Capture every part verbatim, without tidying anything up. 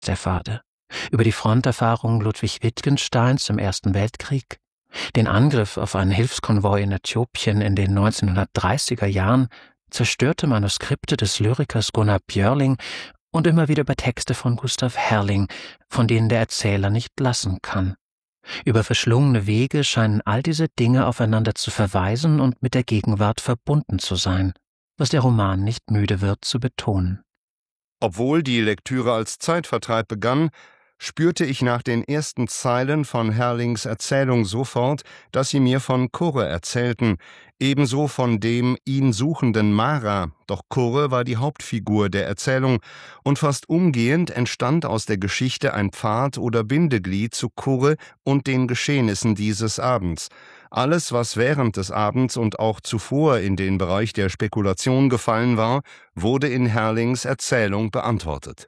erfahre. Über die Fronterfahrung Ludwig Wittgensteins im Ersten Weltkrieg, den Angriff auf einen Hilfskonvoi in Äthiopien in den neunzehnhundertdreißiger Jahren, zerstörte Manuskripte des Lyrikers Gunnar Björling und immer wieder über Texte von Gustav Herrling, von denen der Erzähler nicht lassen kann. Über verschlungene Wege scheinen all diese Dinge aufeinander zu verweisen und mit der Gegenwart verbunden zu sein, was der Roman nicht müde wird zu betonen. Obwohl die Lektüre als Zeitvertreib begann, spürte ich nach den ersten Zeilen von Herrlings Erzählung sofort, dass sie mir von Kurre erzählten, ebenso von dem ihn suchenden Mara, doch Kurre war die Hauptfigur der Erzählung, und fast umgehend entstand aus der Geschichte ein Pfad oder Bindeglied zu Kurre und den Geschehnissen dieses Abends. Alles, was während des Abends und auch zuvor in den Bereich der Spekulation gefallen war, wurde in Herrlings Erzählung beantwortet.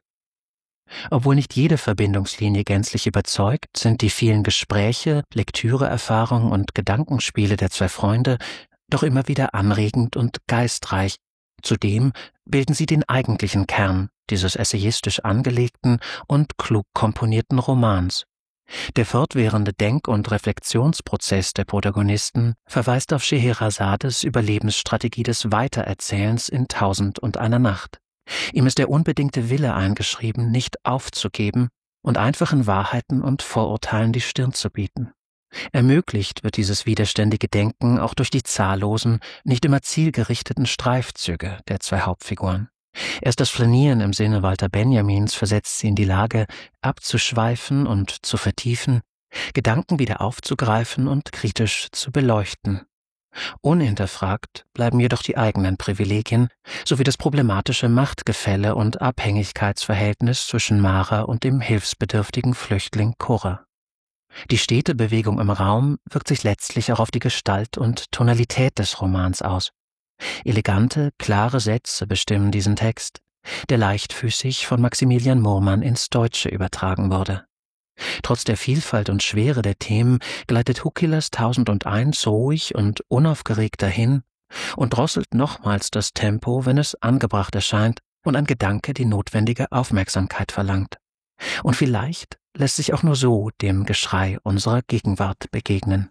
Obwohl nicht jede Verbindungslinie gänzlich überzeugt, sind die vielen Gespräche, Lektüreerfahrungen und Gedankenspiele der zwei Freunde doch immer wieder anregend und geistreich. Zudem bilden sie den eigentlichen Kern dieses essayistisch angelegten und klug komponierten Romans. Der fortwährende Denk- und Reflexionsprozess der Protagonisten verweist auf Scheherazades Überlebensstrategie des Weitererzählens in Tausend und einer Nacht. Ihm ist der unbedingte Wille eingeschrieben, nicht aufzugeben und einfachen Wahrheiten und Vorurteilen die Stirn zu bieten. Ermöglicht wird dieses widerständige Denken auch durch die zahllosen, nicht immer zielgerichteten Streifzüge der zwei Hauptfiguren. Erst das Flanieren im Sinne Walter Benjamins versetzt sie in die Lage, abzuschweifen und zu vertiefen, Gedanken wieder aufzugreifen und kritisch zu beleuchten. Unhinterfragt bleiben jedoch die eigenen Privilegien sowie das problematische Machtgefälle und Abhängigkeitsverhältnis zwischen Mara und dem hilfsbedürftigen Flüchtling Kurre. Die stete Bewegung im Raum wirkt sich letztlich auch auf die Gestalt und Tonalität des Romans aus. Elegante, klare Sätze bestimmen diesen Text, der leichtfüßig von Maximilian Murmann ins Deutsche übertragen wurde. Trotz der Vielfalt und Schwere der Themen gleitet Huckelas Tausendundeins ruhig und unaufgeregt dahin und drosselt nochmals das Tempo, wenn es angebracht erscheint und ein Gedanke die notwendige Aufmerksamkeit verlangt. Und vielleicht lässt sich auch nur so dem Geschrei unserer Gegenwart begegnen.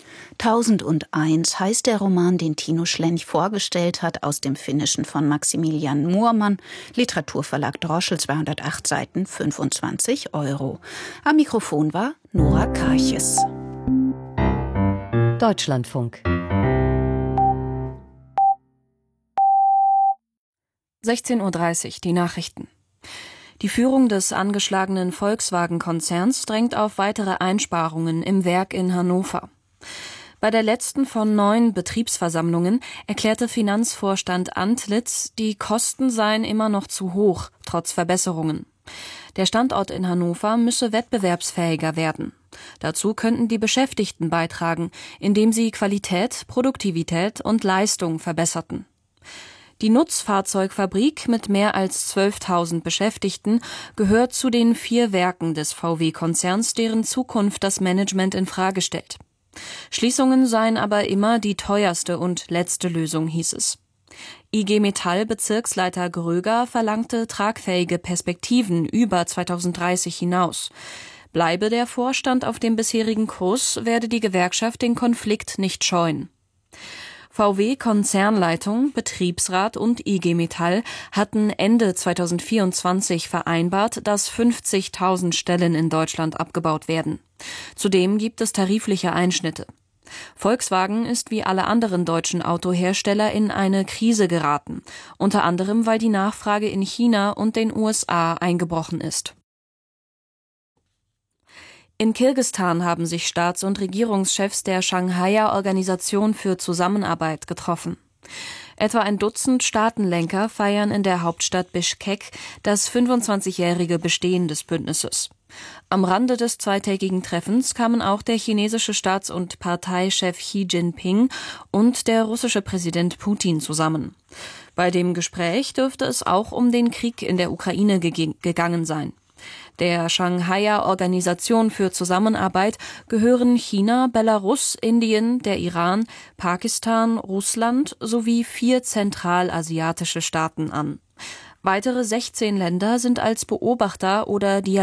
Tausendundeins heißt der Roman, den Tino Schlench vorgestellt hat, aus dem Finnischen von Maximilian Murmann, Literaturverlag Droschel, zweihundertacht Seiten, fünfundzwanzig Euro. Am Mikrofon war Nora Karches. Deutschlandfunk. sechzehn Uhr dreißig, die Nachrichten. Die Führung des angeschlagenen Volkswagen-Konzerns drängt auf weitere Einsparungen im Werk in Hannover. Bei der letzten von neun Betriebsversammlungen erklärte Finanzvorstand Antlitz, die Kosten seien immer noch zu hoch, trotz Verbesserungen. Der Standort in Hannover müsse wettbewerbsfähiger werden. Dazu könnten die Beschäftigten beitragen, indem sie Qualität, Produktivität und Leistung verbesserten. Die Nutzfahrzeugfabrik mit mehr als zwölftausend Beschäftigten gehört zu den vier Werken des V W-Konzerns, deren Zukunft das Management in Frage stellt. Schließungen seien aber immer die teuerste und letzte Lösung, hieß es. I G Metall-Bezirksleiter Gröger verlangte tragfähige Perspektiven über zweitausenddreißig hinaus. Bleibe der Vorstand auf dem bisherigen Kurs, werde die Gewerkschaft den Konflikt nicht scheuen. V W-Konzernleitung, Betriebsrat und I G Metall hatten Ende zweitausendvierundzwanzig vereinbart, dass fünfzigtausend Stellen in Deutschland abgebaut werden. Zudem gibt es tarifliche Einschnitte. Volkswagen ist wie alle anderen deutschen Autohersteller in eine Krise geraten, unter anderem weil die Nachfrage in China und den U S A eingebrochen ist. In Kirgisistan haben sich Staats- und Regierungschefs der Shanghaier Organisation für Zusammenarbeit getroffen. Etwa ein Dutzend Staatenlenker feiern in der Hauptstadt Bischkek das fünfundzwanzigjährige Bestehen des Bündnisses. Am Rande des zweitägigen Treffens kamen auch der chinesische Staats- und Parteichef Xi Jinping und der russische Präsident Putin zusammen. Bei dem Gespräch dürfte es auch um den Krieg in der Ukraine ge- gegangen sein. Der Shanghaier Organisation für Zusammenarbeit gehören China, Belarus, Indien, der Iran, Pakistan, Russland sowie vier zentralasiatische Staaten an. Weitere sechzehn Länder sind als Beobachter oder